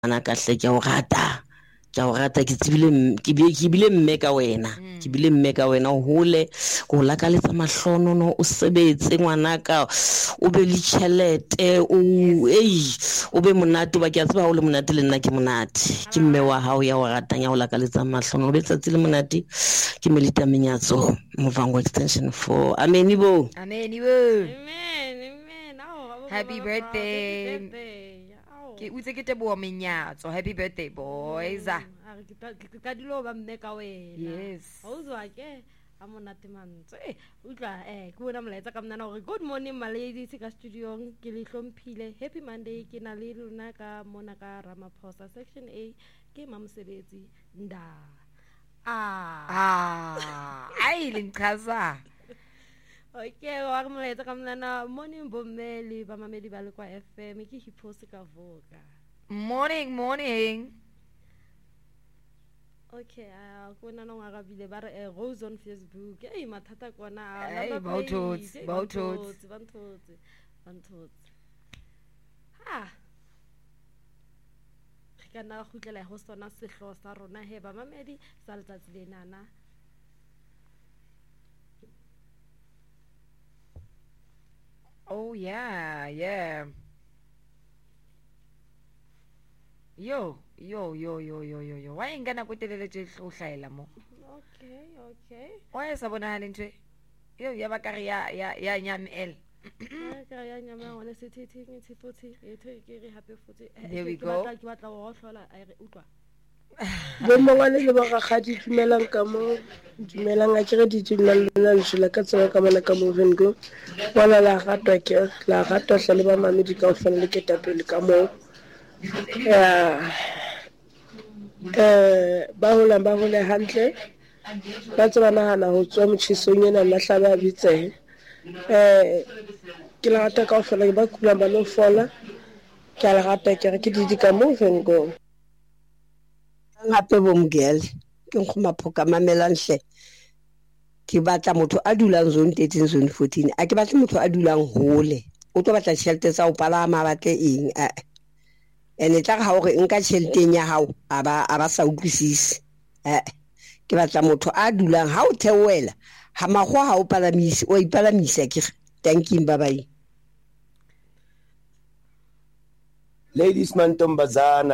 ana ka hle ke o rata ke bile mme ka wena o hole go lakaletsa mahlono no o sebetse ngwanaka o be le tšhelete o be monate ba ke a tseba o le monate le nna ke monate ke mme wa hao ya o ratang ya o lakaletsa mahlono o be tsatsi le monate ke melita menyatso Muvhango extension 4 amen. Happy birthday. Ke utse ke teboa menyatso. Happy birthday boys. Ka dilo ba mme ka wena. Yes. Uzwa ke amonate mantso. Utlwa ke bona molaetsa ka mnana hore good morning my ladies ka studio ke le hlomphile. Happy Monday ke na le lona ka mona ka Ramaphosa section A ke mamsebetsi nda. Ai linchaza. Okay, wa molaetsa ka mnana morning bomme le ba mamedi ba le kwa FM ke hiphose ka voka. Morning. Okay, kona no ngakabile ba re Rose on Facebook. Mathata kona Bautots. Ha. Kana khutlela ho sona sehlo sa rona he ba mamedi sa letsatsi le nana. Oh yeah. Yo. Why ngana go telele tse go hlaela mo? Okay. Why sa bona halentwe? Yo ya bakari ya nyamel. Ka ya nyama ngone sethithi futhi ke re happy futhi. There we go. Ke batla go hlola a re utlwa. Bomongwane le ba gagadi dumelang ka mo dumelang a kere di tla lona le ka tsela ka bona ka mo vengo bona la gatwa hle le ba mamedi ka ofela le ke tapele ka mo ba hole hantle ba tseba nahana ho tswa motjhisong ena la hlaba bitse ke la rata ka ofela ba kula ba no fola ke la rata ke re ke di ka mo vengo Hape bomgel ke nkgoma phoka mamelang hle ke batla motho a dulang zone 13 zone 14 a ke batla motho a dulang hole o tlo batla tšhelete tsa o palama batle eng ene tla ga hore nka tšheleteng ya hao a ba sa utlwisise ke batla motho a dulang ha o theoela ha magwa ha o palamisi o ipalamisa ke thank you bye. Ladies man tombazana.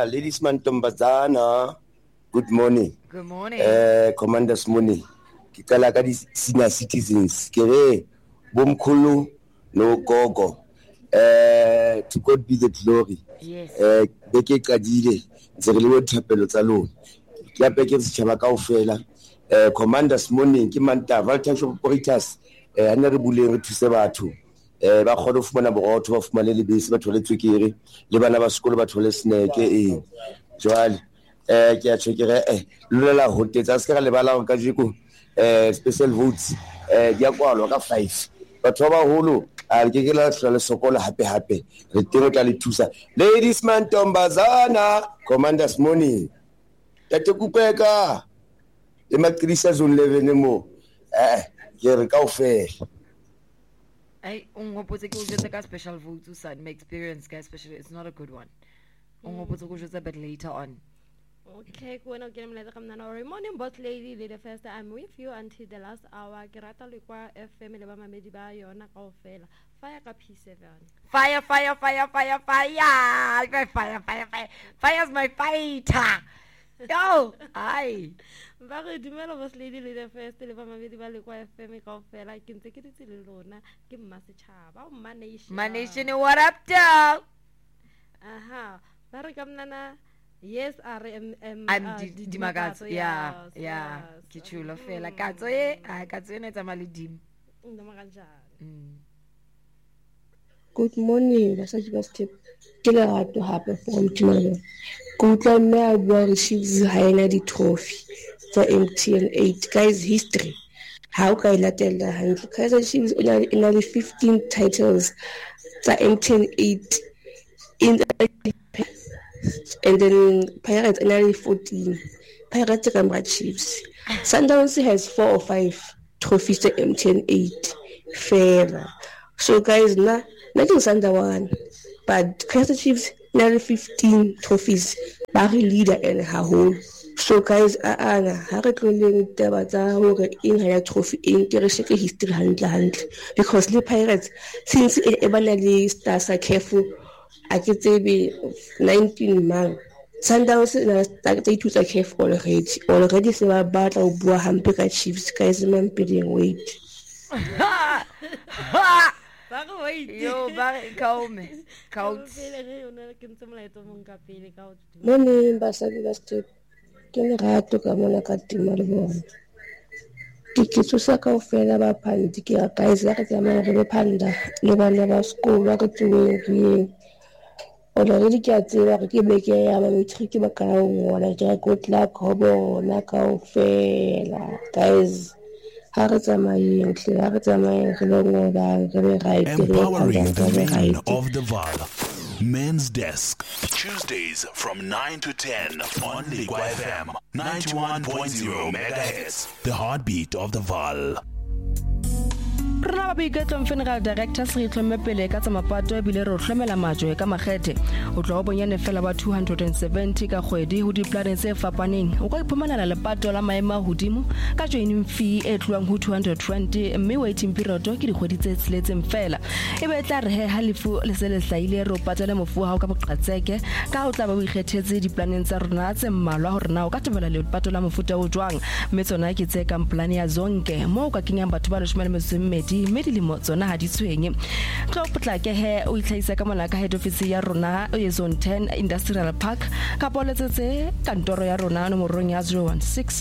Good morning. Commanders Muni. Ke kala ka di senior citizens. Ke re bomkhulu no gogo. To God be the glory. Yes. Beke qadile ntse re le mo thapelo tsa lona. Ke a peke setjhaba kaofela. Commanders Muni ke manta Voltage Operators ana re buleng re thuse batho. Ba khona fumana borotho ba fumana le bese ba thole tswekere le bana ba sekolo ba thole snack jwale ke a tshekere lolela hotetsa se ka le bala ka jiko special votes di a kwalwa ka 5 batho ba holo a ke la hlola sokola hape re teng tla le thusa ladies man tombazana commanders morning tate kupeka e matrisa zone 11 mo ke re kaofela ungopotse ke o jetse ka special votes sa my experience guys special it's not a good one ungopotse go jetse but later on. Okay, kuwena ukena mlaza kamnana or morning boss lady the first I'm with you until the last hour ke rata le kwa FM le ba mamedi ba yona kaofela fire ka P7 fire is my fighter. Yo, ai. Ba re dumela boss lady le the first le ba mamedi ba le kwa FM kaofela ke ntse ke ditse le lona ke mma setšhaba o mma nation what up dog. Aha ba re kamnana. Yes, I'm Dimagatso. Yeah. Ke chulo fela. Katso e ne tsamaya le dim. Good morning, basadi ba step. Ke le rato hape from tomorrow. Go tla mme a bua receives haena di trophy tsa MTN 8 guys history. How ka ilatela hantle. Kaizer Chiefs ina le 15 titles tsa MTN 8 in and then Pirates nearly 14. Pirates and Chiefs. Sundowns has 4 or 5 trophies to MTN 8. Fair. So guys, nothing Sundown, but Kaizer Chiefs nearly 15 trophies ba re leader and haholo. So guys, ana ha re tloleng taba tsa hore eng ha ya trophy eng ke re sheke history hantle because le Pirates since e bana le star sa careful a ke tsebe 19 man Sundowns na start to use a careful already se ba batla o bua hampe ka Chiefs guys man bidding wait. Yo, calme. Morning, basadi ba step. Ke le rato ka mona ka tima le bona. Ke tsosa kaofela ba phandi ke guys ba re tsamaya re phanda le bana ba school ba re tsuweng already ke a tseba ke beke ya ba matric ba ka ngola ja good luck ho bona kaofela guys. Empowering the men of the Val. Men's Desk. Tuesdays from 9 to 10 on Liqua FM 91.0 MHz. The heartbeat of the Val. Rena ba boiketlo Funeral Directors re itlhomme pele ka tsa mapato e bile re hlomela majwe ka makgethe o tlo bonyane fela ba 270 ka kgwedi ho diplaneng tse fapaneng o ka iphumanela lepato la maema hodimo ka joining fee e tluang ho 220 mme waiting period ke dikgwedi tse tsiletseng fela e be tla re he halifu le se le hlaile re o patela mofu ha o ka boqatseke ka o tla ba o ikgethetse diplaneng tsa rona tse mmalwa hore na o ka tebela lepato la mofuta o jwang mme tsona ke tse ka plan ya zonke mo o ka kenyang batho ba 12 medilimo tsona ha di tshwenye tlo potlake he o itlhaisa ka mona ka head office ya rona e zone 10 industrial park ka poletsetse kantoro ya rona nomorong ya 016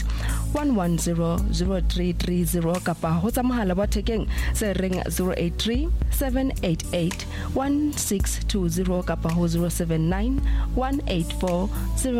1100330 kapa ho tsa mohala wa thekeng se ring 083 788 1620 kapa ho 079 184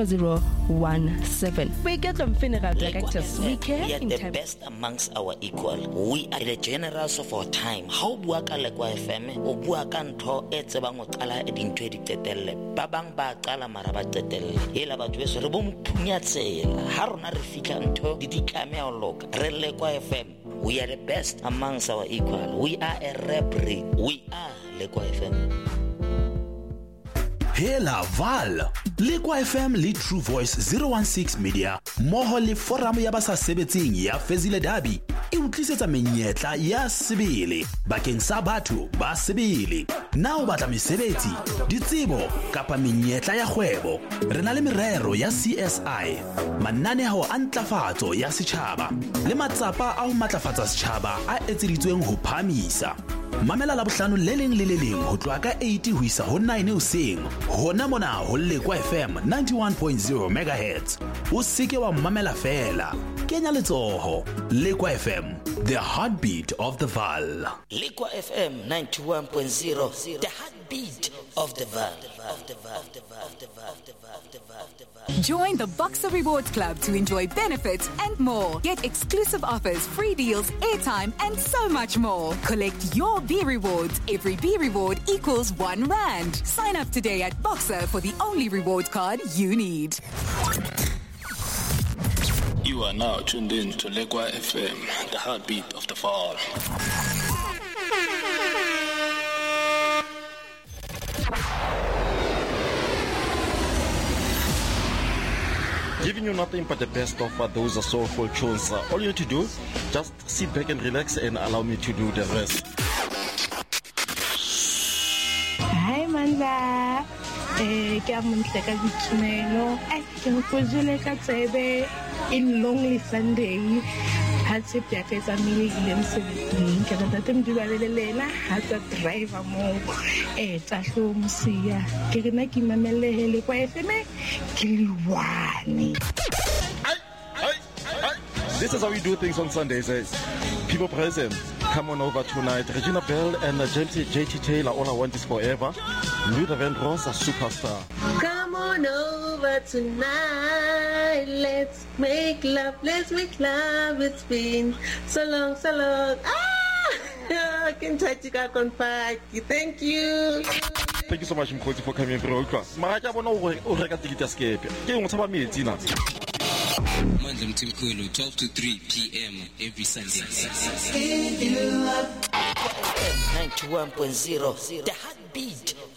0017 we get them Funeral Directors we care in the best amongst our equal we are the generals of our time how bua ka Liqua FM o bua ka ntho e tsebang o qala e dintho e ditetelle ba bang ba qala mara ba tetelle hela batho beso re bo mphunyatshela ha rona re fika ntho di ditlame o loka re Liqua FM we are the best amongst our equal we are a rap breed we are Liqua FM. Hela Val Liqua FM le True Voice 016 Media moho le forum ya basa sebetsing ya Fezile Dabi e utlisetsa menyetla ya sebele bakeng sa batho ba sebele na o batla mesebetsi ditsebo kapa menyetla ya kgwebo rena le merero ya CSI mananeo a ntlafatso ya setjhaba le matsapa a ho matlafatsa setjhaba a etseditsweng ho phamisa mamela la bohlano le leng ho tloa ka 80 ho isa ho 9 hoseng hona mona ho Liqua FM 91.0 MHz o seke wa mamela fela kenya letsoho Liqua FM the heartbeat of the Val. Liqua FM 91.0 the heartbeat of the Val. Join the Boxer Rewards Club to enjoy benefits and more. Get exclusive offers, free deals, airtime, and so much more. Collect your B rewards. Every B reward equals R1. Sign up today at Boxer for the only reward card you need. You are now tuned in to Liqua FM, the heartbeat of the fall. Giving you nothing but the best of those soulful tunes. All you have to do, just sit back and relax and allow me to do the rest. Hi Manza. Ke a montle ka ditumelo. Ke go fojole ka tsebe in Lonely Sunday. Ha se pya ka tsa me ile mosebetsing ke rata te mdi ba le lena ha tsa driver mo tsa hlomsia ke rena ke mamelle hele kwa FM ke liwane. This is how we do things on Sundays. People present, come on over tonight. Regina Bell and James J.T. Taylor, All I Want Is Forever. Luther Vandross, a superstar. Come on over tonight. Let's make love. It's been so long. I can touch you back on back. Thank you. Thank you so much, Mkoti, for coming through. Maraja bono o reka ticket escape. Ke o tshaba metsi na. Monday Mtimkulu 12 to 3 p.m. every Sunday. 91.0 the heartbeat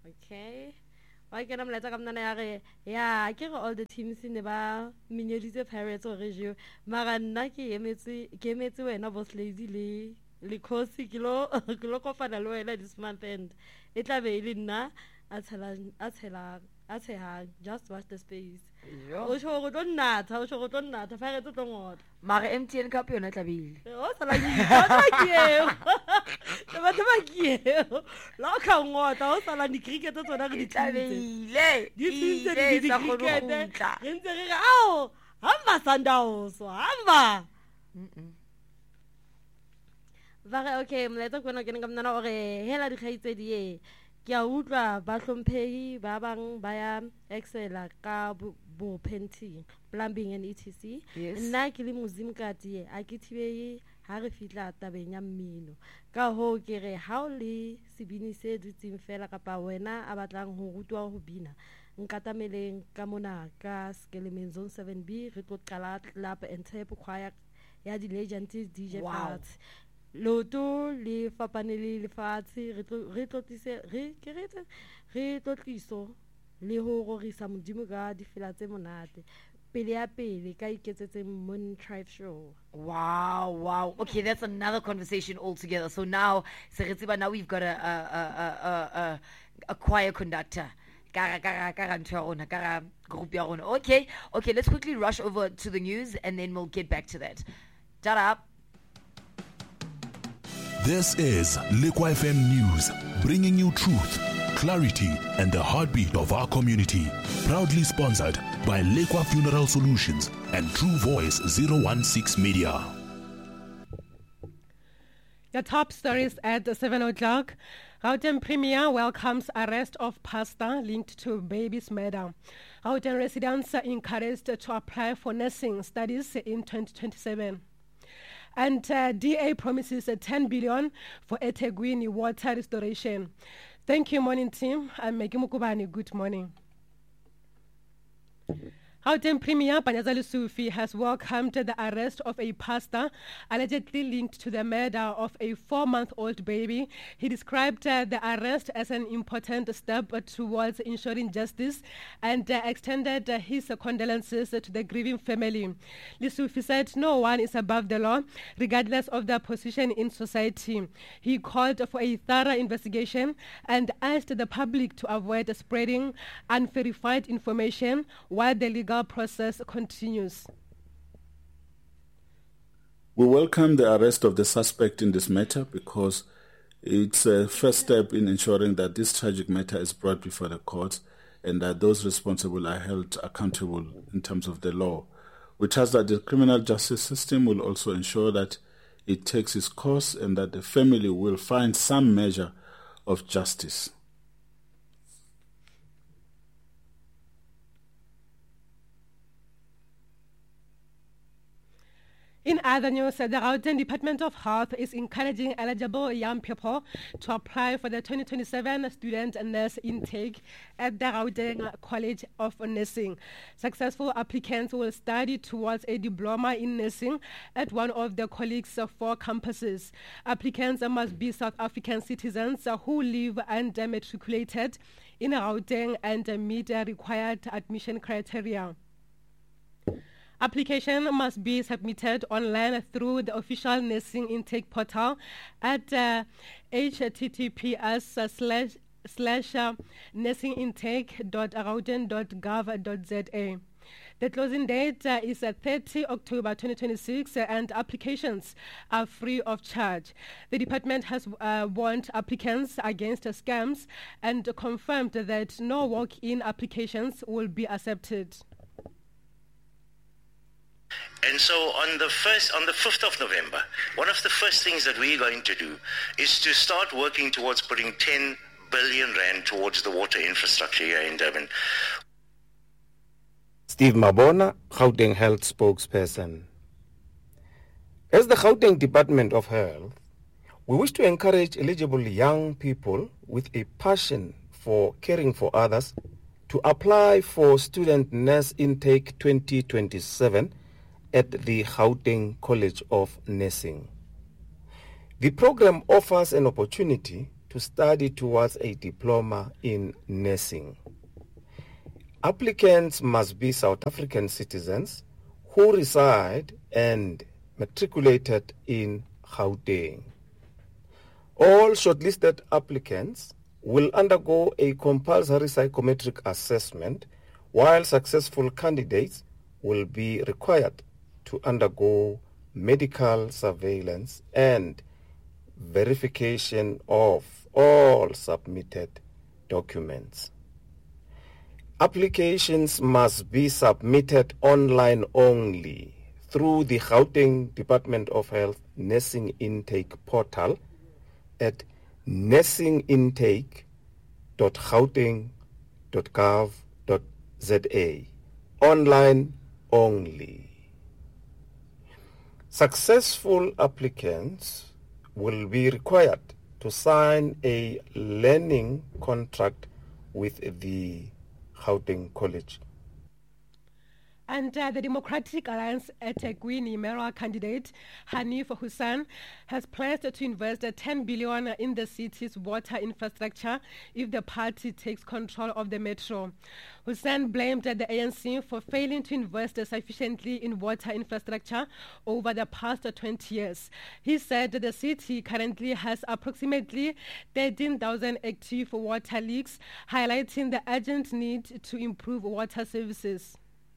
Okay. Why can I let come na yeah, I can all the teams in the bar, Minyedize Pirates or Regio, Maranaki, Kemetsu, and I was lazy, Likosi, Kilo, Kiloko this month end. It la Velina, as just watch the space. O show don't not, how show don't not, a pirate don't want. Mara MTN Capion at la ville. Oh, like you. Lock on what else are the cricketers on the cricket. Oh, Hamba Sandaos, Hamba. Okay, let's go again. I'm not a hell of the ke a utlwa ba hlomphehi ba bang ba ya excela ka bo painting, plumbing and etc. Nna ke le muzimkati a ke thibeye ha re fitla tabeng ya mmino ka ho ke re ha o le sebini se dutseng fela kapa wena a batlang ho rutwa ho bina nkatameleng ka mona ka Skelemeng Zone 7B re tlo qala club and tape choir ya di legends DJ parts. Loto le fapanele le fatshe re tlotliso le ho rorisa modimo ka difela tse monate pele ya pele ka iketsetseng Moon Tribe Show. Wow. Okay, that's another conversation altogether. So now we've got a choir conductor. Okay, let's quickly rush over to the news and then we'll get back to that. Shut up. This is Lekwa FM News, bringing you truth, clarity, and the heartbeat of our community. Proudly sponsored by Lekwa Funeral Solutions and True Voice 016 Media. Your top stories at 7 o'clock. Gauteng Premier welcomes arrest of pastor linked to baby's murder. Gauteng residents are encouraged to apply for nursing studies in 2027. And DA promises 10 billion for eThekwini water restoration. Thank you, morning team. I'm Maggie Mukubani. Good morning. Gauteng Premier Panyaza Lesufi has welcomed the arrest of a pastor allegedly linked to the murder of a 4-month-old baby. He described the arrest as an important step towards ensuring justice and extended his condolences to the grieving family. Lesufi said no one is above the law, regardless of their position in society. He called for a thorough investigation and asked the public to avoid spreading unverified information while the legal process continues. We welcome the arrest of the suspect in this matter because it's a first step in ensuring that this tragic matter is brought before the courts and that those responsible are held accountable in terms of the law. We trust that the criminal justice system will also ensure that it takes its course and that the family will find some measure of justice. In other news, the Gauteng Department of Health is encouraging eligible young people to apply for the 2027 student nurse intake at the Gauteng College of Nursing. Successful applicants will study towards a diploma in nursing at one of the college's 4 campuses. Applicants must be South African citizens who live and matriculated in Gauteng and meet the required admission criteria. Application must be submitted online through the official nursing intake portal at https://nursingintake.gauteng.gov.za. The closing date is 30 October 2026 and applications are free of charge. The department has warned applicants against scams and confirmed that no walk-in applications will be accepted. And so on the 5th of November, one of the first things that we're going to do is to start working towards putting 10 billion rand towards the water infrastructure here in Durban. Steve Mabona, Gauteng Health spokesperson. As the Gauteng Department of Health, we wish to encourage eligible young people with a passion for caring for others to apply for Student Nurse Intake 2027 at the Gauteng College of Nursing. The program offers an opportunity to study towards a diploma in nursing. Applicants must be South African citizens who reside and matriculated in Gauteng. All shortlisted applicants will undergo a compulsory psychometric assessment, while successful candidates will be required to undergo medical surveillance and verification of all submitted documents. Applications must be submitted online only through the Gauteng Department of Health Nursing Intake portal at nursingintake.gauteng.gov.za. Online only. Successful applicants will be required to sign a learning contract with the Gauteng College. And the Democratic Alliance eThekwini mayoral candidate Hanif Hussain has pledged to invest 10 billion in the city's water infrastructure if the party takes control of the metro. Hussain blamed the ANC for failing to invest sufficiently in water infrastructure over the past 20 years. He said the city currently has approximately 13,000 active water leaks, highlighting the urgent need to improve water services.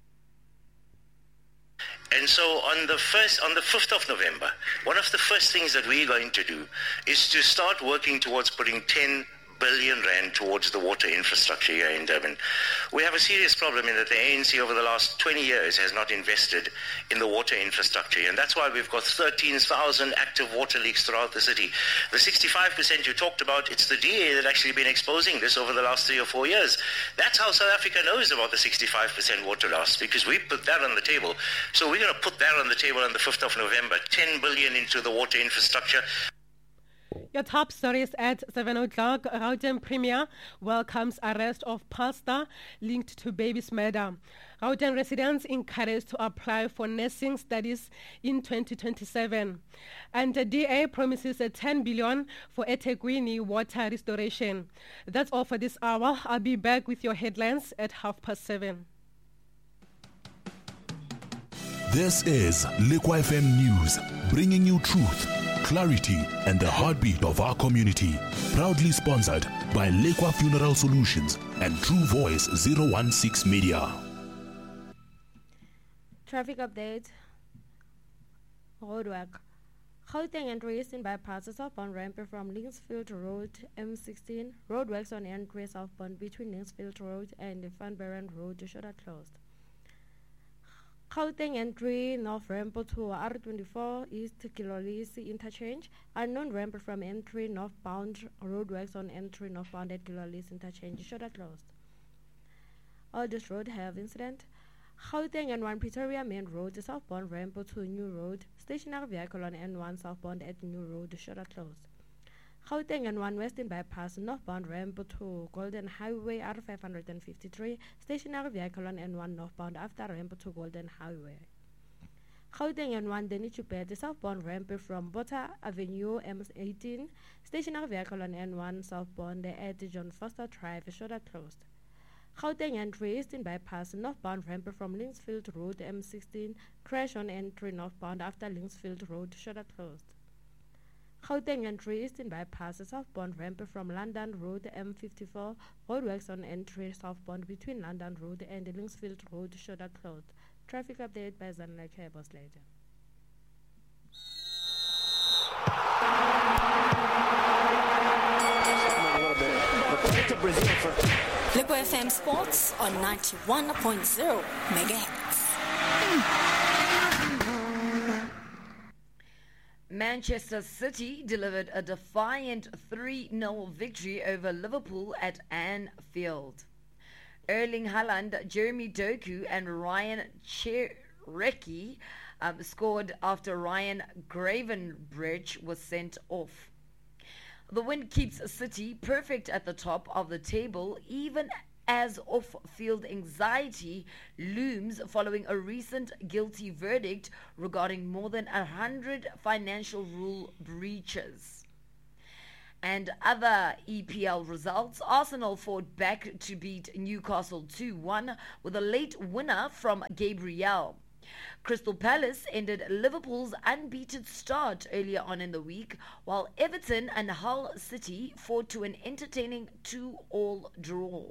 And so on the 5th of November, one of the first things that we're going to do is to start working towards putting 10 billion rand towards the water infrastructure here in Durban. We have a serious problem in that the ANC over the last 20 years has not invested in the water infrastructure, and that's why we've got 13,000 active water leaks throughout the city. The 65% you talked about, it's the DA that actually been exposing this over the last 3 or 4 years. That's how South Africa knows about the 65% water loss, because we put that on the table. So we're going to put that on the table on the 5th of November, 10 billion into the water infrastructure. Your top stories at 7 o'clock. Gauteng Premier welcomes arrest of pastor linked to baby's murder. Gauteng residents encouraged to apply for nursing studies in 2027. And the DA promises 10 billion for eThekwini water restoration. That's all for this hour. I'll be back with your headlines at 7:30. This is Liqua FM News, bringing you truth, clarity, and the heartbeat of our community. Proudly sponsored by Liqua Funeral Solutions and True Voice 016 Media. Traffic update. Roadwork. Gauteng entry Eastern bypass southbound ramp from Linksfield Road M16. Roadworks on entry southbound between Linksfield Road and Van Buren Road should are closed. Gauteng entry north ramp to R24 East Kilolisi interchange. Unknown ramp from entry northbound. Roadworks on entry northbound at Kilolisi interchange should are closed. All this road have incident. Gauteng N1 Pretoria Main Road southbound ramp to New Road. Stationary vehicle on N1 southbound at New Road should are closed. Gauteng N1 Western bypass northbound ramp to Golden Highway R553. Stationary vehicle on N1 northbound after ramp to Golden Highway. Gauteng N1 Denichupet southbound ramp from Bota Avenue M18. Stationary vehicle on N1 southbound at John Foster Drive should are closed. Gauteng entry Eastern bypass northbound ramp from Linksfield Road M16. Crash on entry northbound after Linksfield Road should are closed. Gauteng entry Eastern bypass southbound ramp from London Road M54. Roadworks on entry southbound between London Road and Linksfield Road should are closed. Traffic update by Zanleke Boss Lady. Liqua FM Sports on 91.0 megahertz. Manchester City delivered a defiant 3-0 victory over Liverpool at Anfield. Erling Haaland, Jeremy Doku and Ryan Chereki scored after Ryan Gravenbridge was sent off. The win keeps City perfect at the top of the table, even as off-field anxiety looms following a recent guilty verdict regarding more than 100 financial rule breaches. And other EPL results, Arsenal fought back to beat Newcastle 2-1 with a late winner from Gabriel. Crystal Palace ended Liverpool's unbeaten start earlier on in the week, while Everton and Hull City fought to an entertaining 2-2 draw.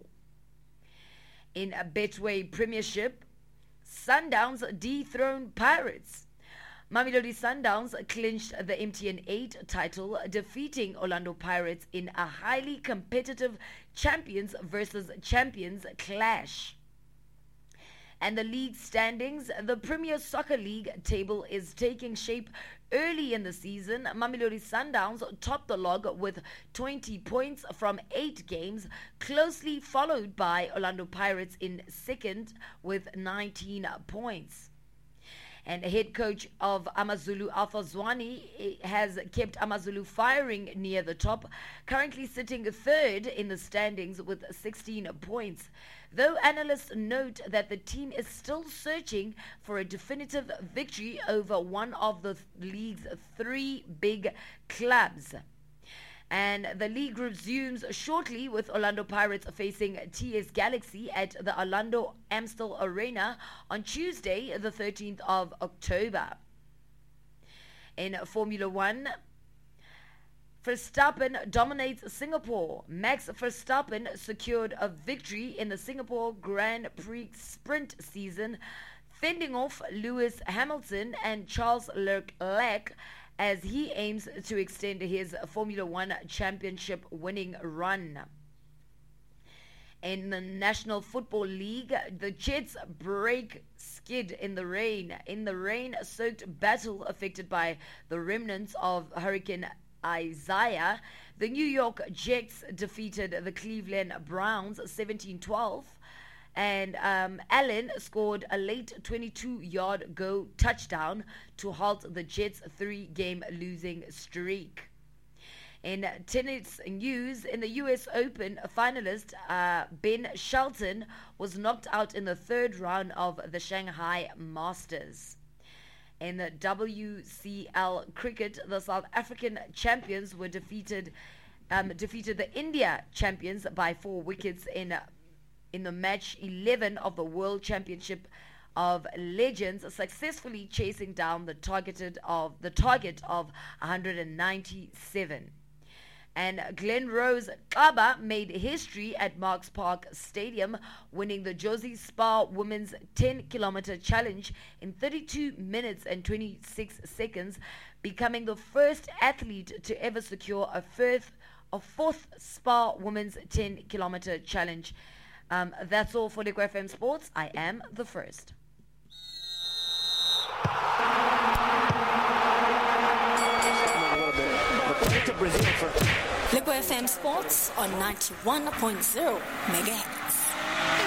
In a Betway Premiership, Sundowns dethroned Pirates. Mamelodi Sundowns clinched the MTN 8 title, defeating Orlando Pirates in a highly competitive champions versus champions clash. And the league standings, the Premier Soccer League table is taking shape early in the season. Mamelodi Sundowns topped the log with 20 points from 8 games, closely followed by Orlando Pirates in second with 19 points. And head coach of Amazulu, Alpha Zwane, has kept Amazulu firing near the top, currently sitting third in the standings with 16 points. Though analysts note that the team is still searching for a definitive victory over one of the league's 3 big clubs. And the league resumes shortly with Orlando Pirates facing TS Galaxy at the Orlando Amstel Arena on Tuesday, the 13th of October. In Formula One, Verstappen dominates Singapore. Max Verstappen secured a victory in the Singapore Grand Prix sprint season, fending off Lewis Hamilton and Charles Leclerc as he aims to extend his Formula One championship winning run. In the National Football League, the Jets break skid in the rain. In the rain-soaked battle affected by the remnants of Hurricane Isaiah, the New York Jets defeated the Cleveland Browns 17-12. And Allen scored a late 22-yard goal touchdown to halt the Jets' 3-game losing streak. In tennis news, in the U.S. Open, a finalist Ben Shelton was knocked out in the third round of the Shanghai Masters. In the WCL cricket, the South African champions were defeated the India champions by 4 wickets in the match 11 of the World Championship of Legends, successfully chasing down the target of 197. And Glen Rose Kaba made history at Marks Park Stadium, winning the Josie Spa Women's 10-kilometer challenge in 32 minutes and 26 seconds, becoming the first athlete to ever secure a fourth Spa Women's 10-kilometer challenge. That's all for Liquid FM Sports. I am the first. Liquid FM Sports on 91.0 MHz.